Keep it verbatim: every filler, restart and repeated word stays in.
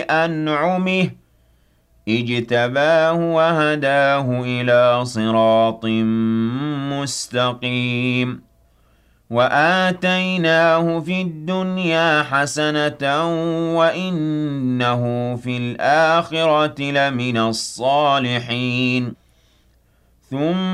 أَنْعُمِهِ اجْتَبَاهُ وَهَدَاهُ إِلَىٰ صِرَاطٍ مُّسْتَقِيمٍ وَآتَيْنَاهُ فِي الدُّنْيَا حَسَنَةً وَإِنَّهُ فِي الْآخِرَةِ لَمِنَ الصَّالِحِينَ ثُمَّ